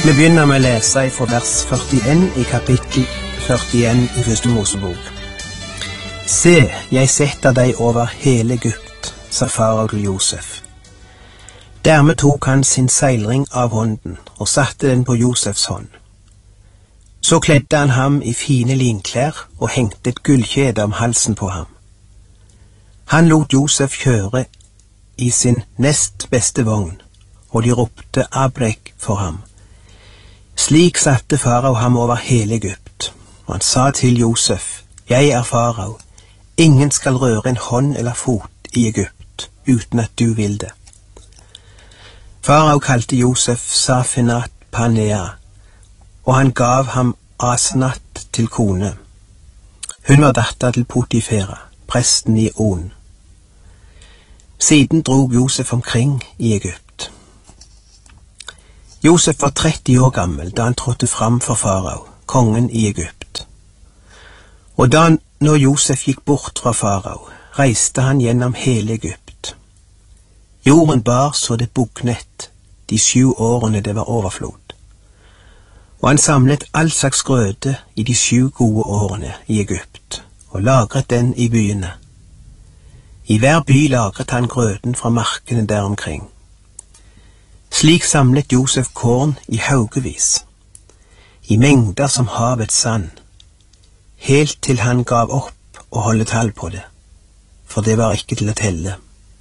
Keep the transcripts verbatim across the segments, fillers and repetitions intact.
Vi begynner med å lese fra vers førtien i kapittel førtien i Første Mosebok. Se, jeg setter deg over hele Egypt, sa farao til Josef. Dermed tok han sin seilring av hånden og satte den på Josefs hånd. Så kledde han ham i fine linklær og hengte et gullkjede om halsen på ham. Han lot Josef kjøre i sin nest beste vogn, og de ropte Abrek for ham. Slik satte farao ham over hele Egypt, og han sa til Josef, jeg er farao, ingen skal røre en hånd eller fot i Egypt, uten at du vil det. Farao kalte Josef Safinat Panea, og han gav ham Asenat til kone. Hun var datter til Potifera, presten i On. Siden drog Josef omkring i Egypt. Josef var tretti år gammel da han trådte fram for farao, kongen i Egypt. Og da når Josef gikk bort fra farao, reiste han gjennom hele Egypt. Jorden bar så det bugnet de sju årene det var overflod. Og han samlet all slags grøde i de sju gode årene i Egypt, og lagret den i byene. I hver by lagret han grøden fra markene der omkring. Slik samlet Josef korn i haugevis, i mengder som havets sand, helt til han gav opp å holde tall på det, for det var ikke til å telle.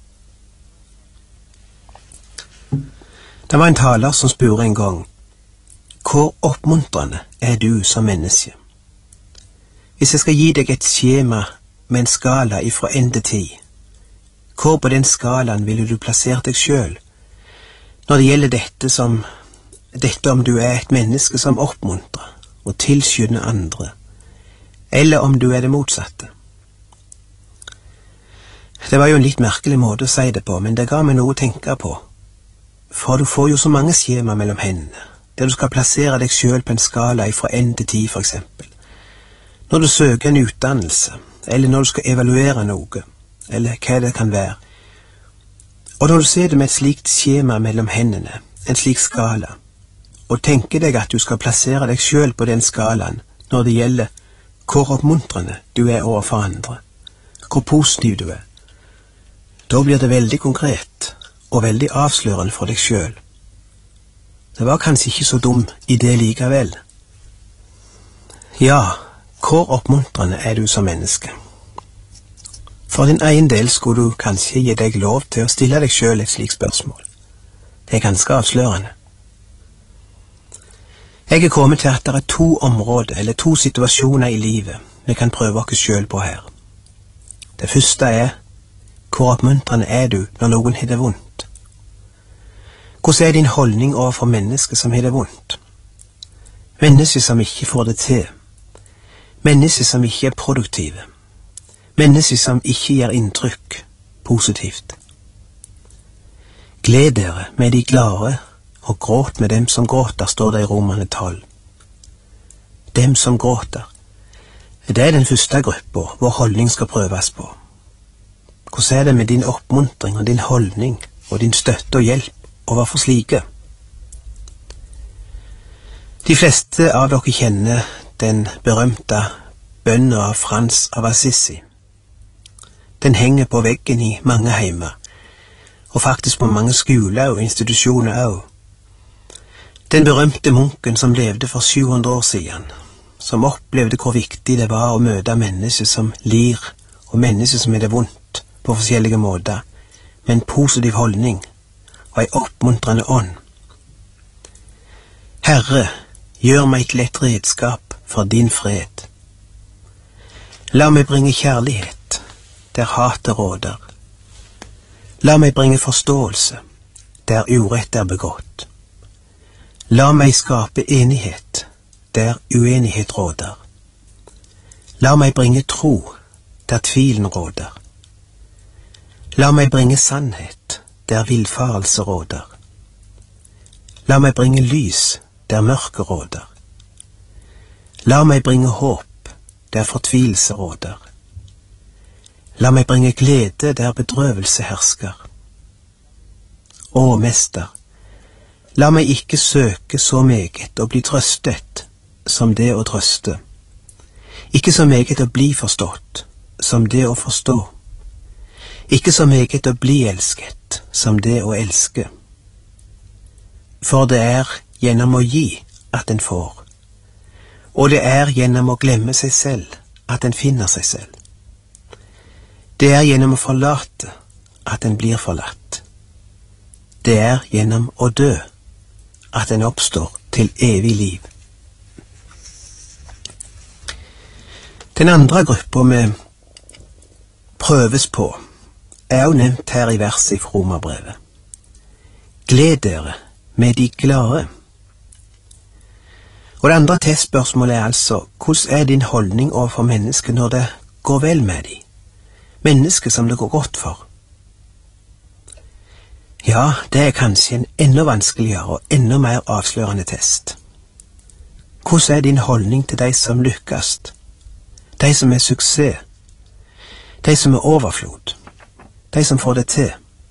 Det var en taler som spurte en gang, hvor oppmuntrende er du som menneske? Hvis jeg skal gi deg et skjema med en skala ifra ende tid, hvor på den skalaen ville du plassere deg selv? Når det gjelder dette som, dette om du er et menneske som oppmuntrer og tilskynder andre, eller om du er det motsatte. Det var jo en litt merkelig måte å si det på, men det ga meg noe å tenke på. For du får jo så mange skjema mellom hendene, der du skal plassere deg selv på en skala fra en til ti for eksempel. Når du søker en utdannelse, eller når du skal evaluere noe, eller hva det kan være. Og når du ser det med et slikt skjema mellom hendene, en slik skala, og tenker deg at du skal plassere deg selv på den skalaen når det gjelder hvor oppmuntrende du er overfor andre, hvor positiv du er, da blir det veldig konkret og veldig avslørende for deg selv. Det var kanskje ikke så dum idé likevel. Ja, hvor oppmuntrende er du som menneske? For din egen del skulle du kanskje gi deg lov til å stille deg selv et slikt spørsmål. Det er ganske avslørende. Jeg er kommet til at det er to områder, eller to situasjoner i livet vi kan prøve oss selv på her. Det første er, hvor oppmuntrende er du når noen har det vondt? Hvordan er din holdning overfor mennesker som har det vondt? Mennesker som ikke får det til. Mennesker som ikke er produktive. Mennesker som ikke gjør inntrykk positivt. Gled dere med de glade, og gråt med dem som gråter, står det i Romerne tolv. Dem som gråter. Det er den første gruppa vår holdning skal prøves på. Hvordan er det med din oppmuntring og din holdning og din støtte og hjelp overfor slike? De fleste av dere kjenner den berømte bønnen av Frans av Assisi. Den henger på veggen i mange heimer, og faktisk på mange skoler og institusjoner også. Den berømte munken som levde for sju hundre år siden, som opplevde hvor viktig det var å møte mennesker som lir, og mennesker som er det vondt på forskjellige måter, med en positiv holdning og en oppmuntrende ånd. Herre, gjør meg til et redskap for din fred. La meg bringe kjærlighet der hatet råder. La meg bringe forståelse der urett er begått. La meg skape enighet der uenighet råder. La meg bringe tro der tvilen råder. La meg bringe sannhet der villfarelse råder. La meg bringe lys der mørke råder. La meg bringe håp der fortvilelse råder. La meg bringe glede der bedrøvelse hersker. Å, Mester, La meg ikke søke så meget å bli trøstet som det å trøste, ikke så meget å bli forstått som det å forstå, ikke så meget å bli elsket som det å elske. For det er gjennom å gi at en får, og det er gjennom å glemme seg selv at en finner seg selv. Det er gjennom å forlate at en blir forlatt. Det er gjennom å dø at en oppstår til evig liv. Den andre gruppa vi prøves på er jo nevnt her i verset fra Romerbrevet. Gled dere med de glade. Og det andre testspørsmålet er altså, hvordan er din holdning overfor mennesket når det går vel med de? Mennesker som det går godt for. Ja, det er kanskje en enda vanskeligere og enda mer avslørende test. Hvordan er din holdning til de som lykkes? De som er suksess? De som er overflod? De som får det til?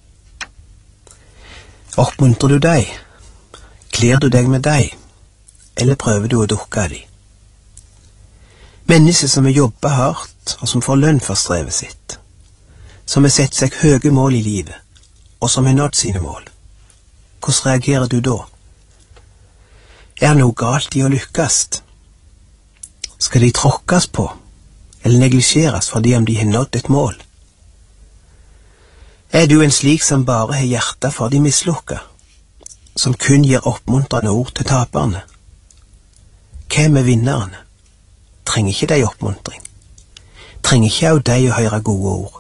Oppmuntrer du deg? Kler du deg med deg? Eller prøver du å dukke deg? Mennesker som har jobbet hardt, og som får lønn for strevet sitt. Som har sett seg høye mål i livet, og som har nådd sine mål. Hvordan reagerer du da? Er det noe galt i å lykkes? Skal de tråkkes på, eller neglisjeres fordi om de har nådd et mål? Er du en slik som bare har hjerte for de mislukka, som kun gir oppmuntrende ord til taperne? Hvem er vinnerne? Trenger ikke de oppmuntring? Trenger ikke av de å høre gode ord?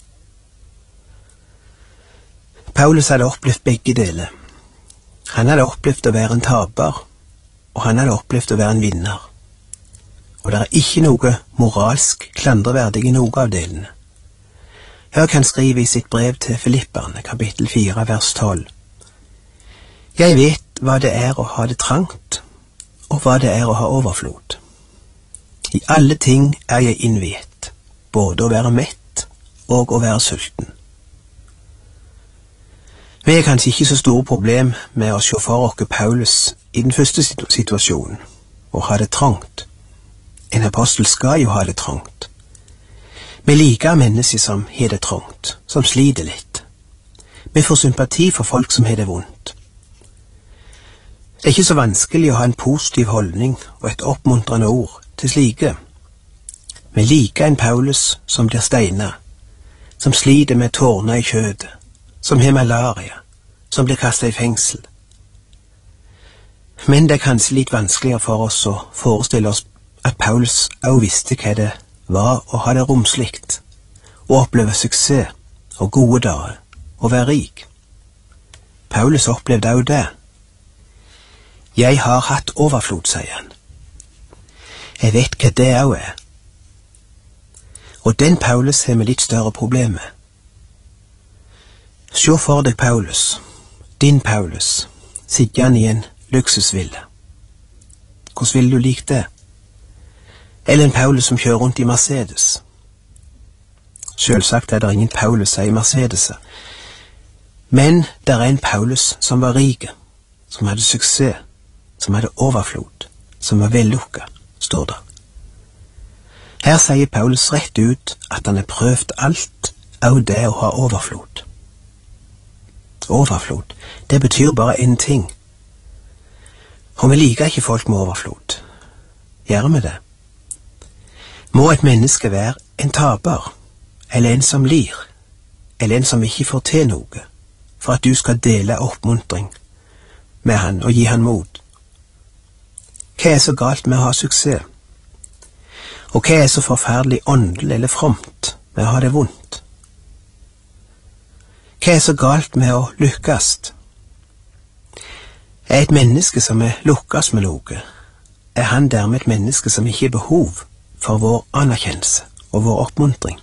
Paulus hadde opplevd begge deler. Han hadde opplevd å være en taper, og han hadde opplevd å være en vinner. Og det er ikke noe moralsk klandreverdig i noe av delene. Hør hva han skriver i sitt brev til Filipperne, kapittel fire, vers tolv. Jeg vet hva det er å ha det trangt, og hva det er å ha overflod. I alle ting er jeg innviet, både å være mett og å være sulten. Vi har kanskje ikke så store problem med å se for oss Paulus i den første situasjonen, og ha det trangt. En apostel skal jo ha det trangt. Vi liker mennesker som har det trangt, som sliter litt. Vi får sympati for folk som har det vondt. Det er ikke så vanskelig å ha en positiv holdning og et oppmuntrende ord til slike. Vi liker en Paulus som blir steina, som sliter med tårner i kjødet, som har malaria, som blir kastet i fengsel. Men det er kanskje litt vanskeligere for oss å forestille oss at Paulus også visste hva det var å ha det romslikt, å oppleve suksess og gode dager, og være rik. Paulus opplevde også det. Jeg har hatt overflod, sier han. Jeg vet hva det også er. Og den Paulus har vi litt større problemer. Se for deg Paulus, din Paulus, sittende i en luksusvilla. Hvordan ville du like det? Eller en Paulus som kjører rundt i Mercedes. Selvsagt er det ingen Paulus i Mercedeser, men det er en Paulus som var rik, som hadde suksess, som hadde overflod, som var vellukka, står det. Her sier Paulus rett ut at han har prøvd alt av det å ha overflod. Overflod, det betyr bare en ting. Og vi liker ikke folk med overflod. Gjør vi det? Må et menneske være en taper, eller en som lir, eller en som ikke får til noe, for at du skal dele oppmuntring med han og gi han mot? Hva er så galt med å ha suksess? Og hva er så forferdelig åndelig eller fromt med å ha det vondt? Hva er så galt med å lykkes? Er et menneske som er lukkes med noe, er han dermed et menneske som ikke har behov for vår anerkjennelse og vår oppmuntring?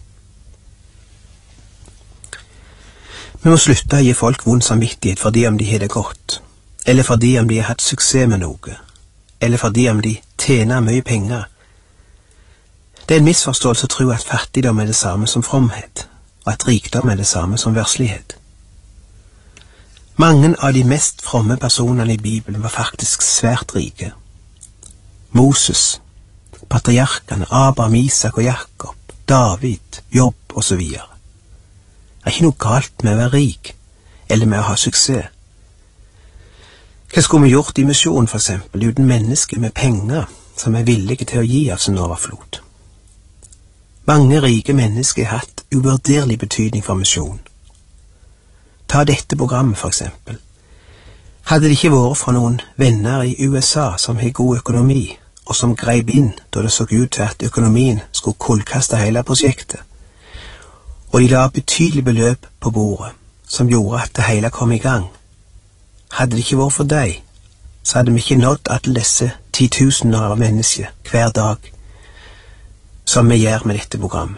Vi må slutte å gi folk vond samvittighet fordi om de har det godt, eller fordi om de har hatt suksess med noe, eller fordi om de tjener mye penger. Det er en misforståelse å tro at fattigdom er det samme som fromhet, og at rikdom er det samme som verslighet. Mange av de mest fromme personene i Bibelen var faktisk svært rike. Moses, patriarkene, Abraham, Isak og Jakob, David, Jobb og så videre. Det er ikke noe galt med å være rik, eller med å ha suksess. Hva skulle vi gjort i misjon, for eksempel, uten mennesker med penger som er villige til å gi av sin overflod? Mange rike mennesker har hatt uvurderlig betydning for misjon. Ta dette programmet, for eksempel. Hadde det ikke vært for noen venner i U S A som har god økonomi, og som greip inn da det så ut til at økonomien skulle kullkaste hele prosjektet, og de la betydelig beløp på bordet, som gjorde at det hele kom i gang. Hadde det ikke vært for deg, så hadde vi ikke nådd alle disse titusener av mennesker hver dag, som vi gjør med dette programmet.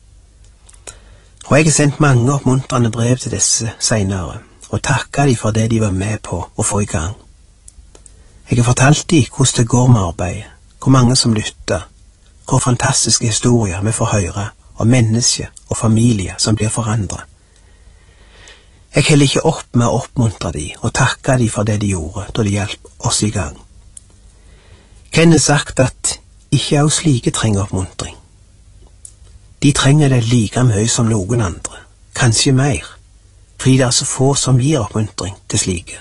Og jeg har sendt mange oppmuntrende brev til disse senere, og takket dem for det de var med på å få i gang. Jeg har fortalt dem hvordan det går med arbeidet, hvor mange som lytter, hvor fantastiske historier vi får høre om mennesker og familier som blir forandret. Jeg heller ikke opp med å oppmuntre dem og takke dem for det de gjorde da de hjalp oss i gang. Ken har sagt at ikke også slike trenger oppmuntring. De trenger det like mye som noen andre, kanskje mer, fordi det er så få som gir oppmuntring til slike.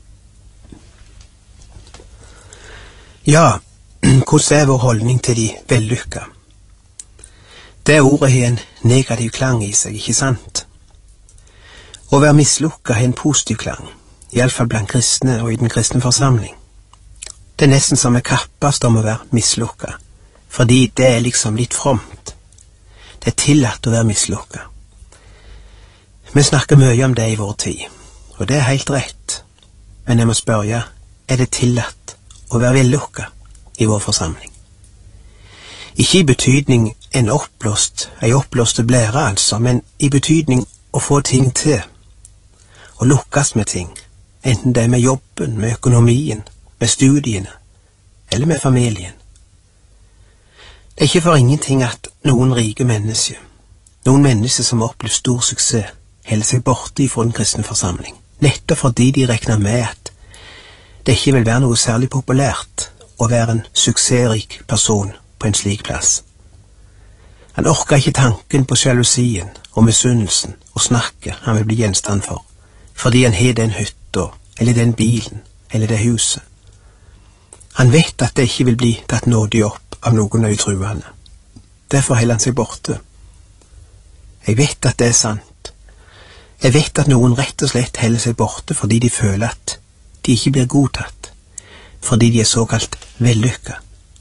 Ja, hvordan er vår holdning til de vellykka? Det ordet har en negativ klang i seg, ikke sant? Å være mislukka har en positiv klang, i alle fall blant kristne og i den kristne forsamling. Det er nesten som vi kappast om å være mislukka, fordi det er liksom litt fromt. Det er tillatt å være mislukka. Vi snakker mye om det i vår tid, og det er helt rett. Men jeg må spørre, er det tillatt å være vellukka i vår forsamling? Ikke i betydning en oppblåst, ei oppblåste blære altså, men i betydning å få ting til, å lukkes med ting, enten det er med jobben, med økonomien, med studiene, eller med familien. Det er ikke for ingenting at noen rike mennesker, noen mennesker som har opplevd stor suksess, holder seg borte ifra den kristne forsamling, nettopp fordi de regner med at det ikke vil være noe særlig populært å være en suksessrik person på en slik plass. Han orker ikke tanken på sjalusien og misunnelsen og snakket han vil bli gjenstand for, fordi han har den hytta, eller den bilen, eller det huset. Han vet at det ikke vil bli tatt nådig opp av noen av de truende. Derfor holder han seg borte. Jeg vet at det er sant. Jeg vet at noen rett og slett holder seg borte fordi de føler at de ikke blir godtatt, fordi de er såkalt vellykka.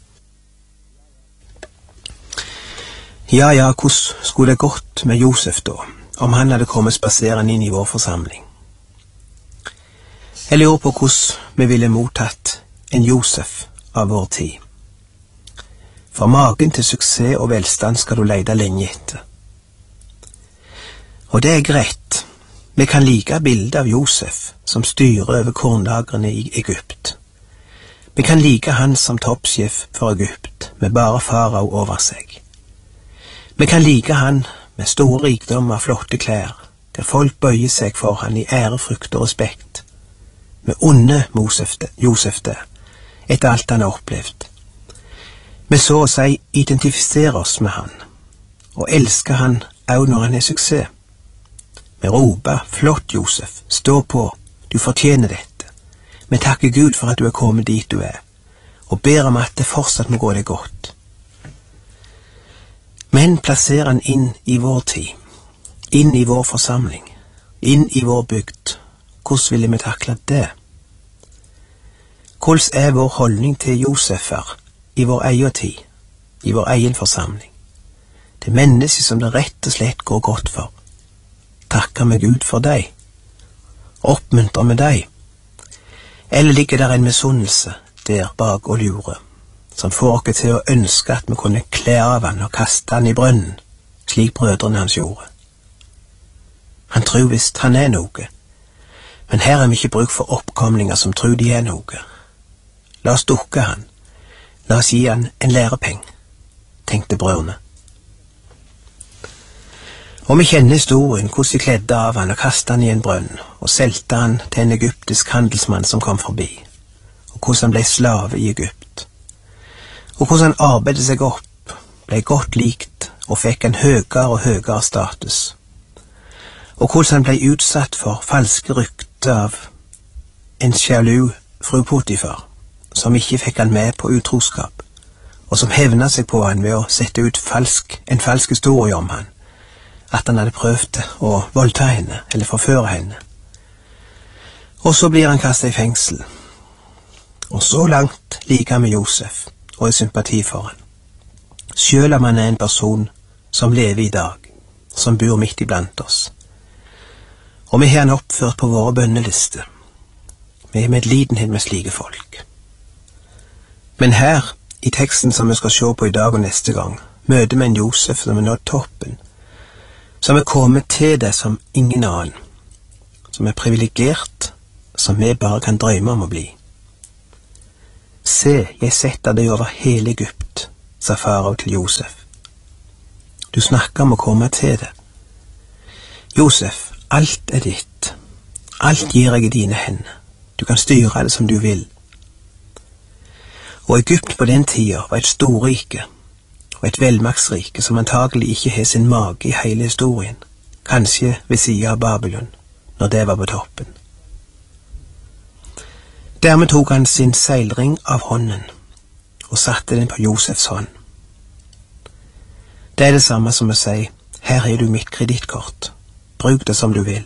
Ja, ja, hvordan skulle det gått med Josef da, om han hadde kommet spaserende inn i vår forsamling? Jeg lurer på hvordan vi ville mottatt en Josef av vår tid. For magen til suksess og velstand skal du lete lenge etter. Og det er greit. Vi kan like bildet av Josef som styrer over kornlagrene i Egypt. Vi kan like han som toppsjef for Egypt, med bare farao over seg. Vi kan like han med store rikdommer og flotte klær, der folk bøyer seg for han i ærefrykt og respekt. Vi unner Josef det, etter alt han har opplevd. Vi så å si identifiserer oss med han, og elsker han også når han er suksess. Vi roper, flott Josef, stå på, du fortjener dette. Vi takker Gud for at du er kommet dit du er, og ber om at det fortsatt må gå deg godt. Men plasserer han inn i vår tid, inn i vår forsamling, inn i vår bygd. Hvordan ville vi takle det? Hvordan er vår holdning til Josefer i vår egen tid, i vår egen forsamling? Det er mennesker som det rett og slett går godt for. Takker vi Gud for deg? Oppmuntrer vi deg? Eller ligger der en misunnelse der bak og lurer, som får oss til å ønske at vi kunne kle av han og kaste han i brønnen, slik brødrene hans gjorde? Han tror visst han er noe, men her er vi ikke bruk for oppkomlinger som tror de er noe. La oss dukke han, la oss gi han en lærepeng, tenkte brødrene. Og vi kjenner historien, hvordan de kledde av han og kastet han i en brønn, og selte han til en egyptisk handelsmann som kom forbi, og hvordan han ble slave i Egypt, og hvordan han arbeidet seg opp, ble godt likt og fikk en høyere og høyere status, og hvordan han ble utsatt for falske rykter av en sjalu fru Potifar, som ikke fikk han med på utroskap, og som hevnet seg på han ved å sette ut falsk, en falsk historie om han, at han hadde prøvd å voldta henne, eller forføre henne. Og så blir han kastet i fengsel. Og så langt liker han med Josef, og er sympati for han. Selv om han er en person som lever i dag, som bor midt iblant oss. Og vi har han oppført på våre bønnelister. Vi er medlidenhet med slike folk. Men her, i teksten som vi skal se på i dag og neste gang, møter vi en Josef som er nådd toppen, som er kommet til det som ingen annen, som er privilegert, som vi bare kan drømme om å bli. Se, jeg setter deg over hele Egypt, sa farao til Josef. Du snakker om å komme til det. Josef, alt er ditt. Alt gir jeg i dine hender. Du kan styre det som du vil. Og Egypt på den tida var et storrike, og et velmaktsrike som antagelig ikke har sin mage i hele historien, kanskje ved siden av Babylon, når det var på toppen. Dermed tok han sin seilring av hånden, og satte den på Josefs hånd. Det er det samme som å si, her har du mitt kredittkort, bruk det som du vil.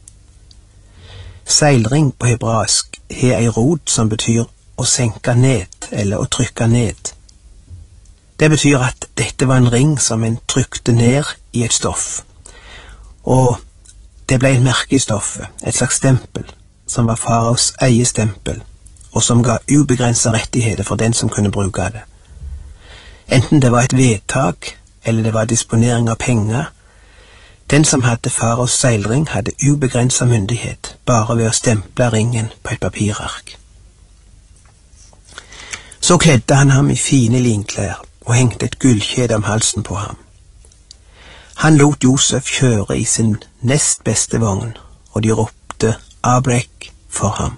Seilring på hebraisk har ei rod som betyr å senke ned, eller å trykke ned. Det betyr at dette var en ring som en trykte ned i et stoff, og det ble et merke i stoffet, et slags stempel, som var faraos eie stempel, og som ga ubegrenset rettigheter for den som kunne bruke det. Enten det var et vedtak, eller det var disponering av penger, den som hadde faraos seilring hadde ubegrenset myndighet, bare ved å stemple ringen på et papirark. Så kledde han ham i fine linklær, og hengte et gullkjede om halsen på ham. Han lot Josef kjøre i sin nest beste vogn, og de ropte Abrek for ham.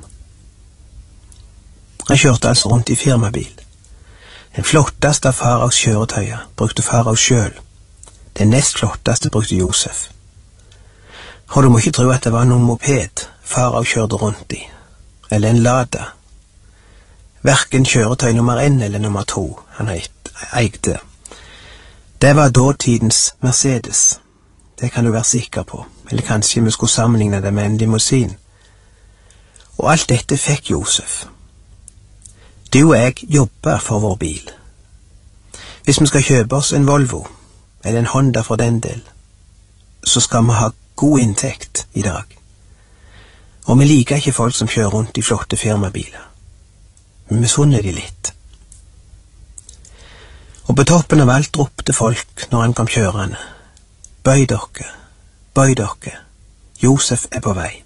Han kjørte altså rundt i firmabil. Den flotteste av faraos kjøretøyer brukte farao selv. Den nest flotteste brukte Josef. Og du må ikke tro at det var noen moped farao kjørte rundt i, eller en Lada. Hverken kjøretøy nummer en eller nummer to han eide. Det var dåtidens Mercedes. Det kan du være sikker på. Eller kanskje vi skulle sammenligne det med en limousin. Og alt dette fikk Josef. Du og jeg jobber for vår bil. Hvis vi skal kjøpe oss en Volvo, eller en Honda for den del, så skal vi ha god inntekt i dag. Og vi liker ikke folk som kjører rundt i flotte firmabiler. Vi misunner de litt. Og på toppen av alt ropte folk når han kom kjørende. Bøy dere, bøy dere, Josef er på vei.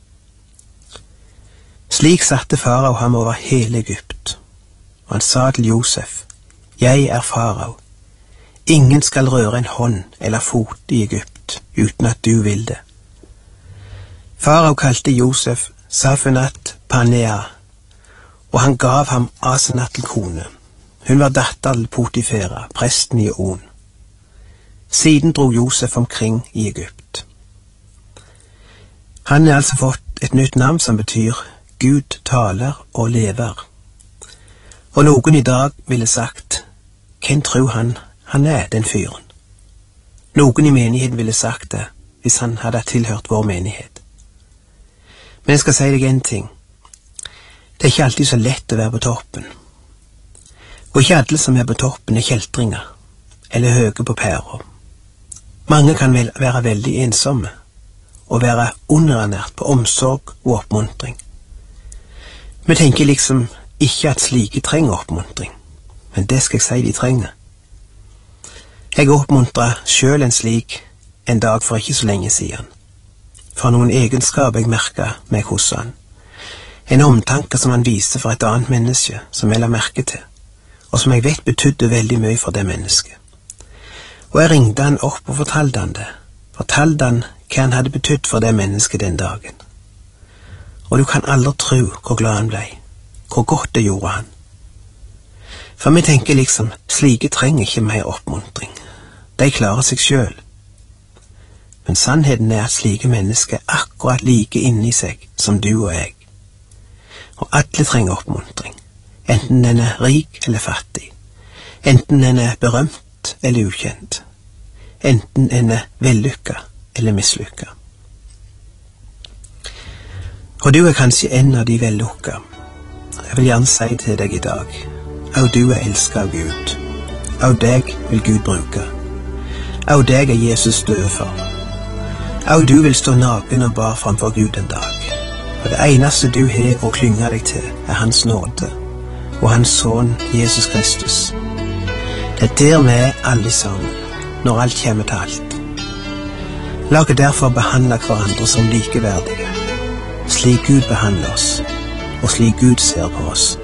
Slik satte farao ham over hele Egypt, og han sa til Josef, jeg er farao. Ingen skal røre en hånd eller fot i Egypt uten at du vil det. Farao kalte Josef Safenat Panea, og han gav ham Asenat til kone. Hun var datter til Potifera, presten i On. Siden dro Josef omkring i Egypt. Han har altså fått et nytt navn som betyr Gud taler og lever. Og noen i dag ville sagt, hvem tror han han er, den fyren? Noen i menigheten ville sagt det, hvis han hadde tilhørt vår menighet. Men jeg skal si deg en ting. Det er ikke alltid så lett å være på toppen. Og ikke alle som er på toppen er kjeltringer, eller høye på pæra. Mange kan vel være veldig ensomme, og være underernært på omsorg og oppmuntring. Vi tenker liksom ikke at slike trenger oppmuntring, men det skal jeg si de trenger. Jeg oppmuntret selv en slik en dag for ikke så lenge siden, for noen egenskaper jeg merket meg hos han. En omtanke som han viste for et annet menneske, som jeg la merke til, og som jeg vet betydde veldig mye for det mennesket. Og jeg ringte han opp og fortalte han det, fortalte han hva han hadde betydd for det mennesket den dagen. Og du kan aldri tro hvor glad han ble, hvor godt det gjorde han. For vi tenker liksom, slike trenger ikke mer oppmuntring. De klarer seg selv. Men sannheten er at slike mennesker er akkurat like inni seg som du og jeg. Og alle trenger oppmuntring, enten den er rik eller fattig, enten den er berømt eller ukjent, enten den er vellykka eller mislykka. Og du er kanskje en av de vellykka. Jeg vil gjerne si til deg i dag, og du er elsket av Gud, og deg vil Gud bruke, og deg er Jesus død for, og du vil stå naken og bar framfor Gud en dag, og det eneste du har å klynge deg til er hans nåde, og hans sønn Jesus Kristus. Det er der vi er alle sammen, når alt kommer til alt. La oss derfor behandle hverandre som likeverdige, slik Gud behandler oss, og slik Gud ser på oss.